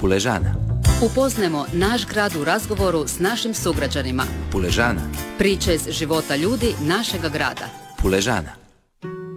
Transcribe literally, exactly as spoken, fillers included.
Puležana. Upoznajmo naš grad u razgovoru s našim sugrađanima. Puležana. Priče iz života ljudi našega grada. Puležana.